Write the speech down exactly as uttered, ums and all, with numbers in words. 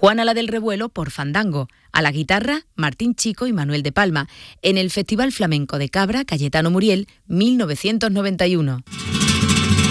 Juana la del Revuelo por Fandango, a la guitarra Martín Chico y Manuel de Palma, en el Festival Flamenco de Cabra Cayetano Muriel mil novecientos noventa y uno.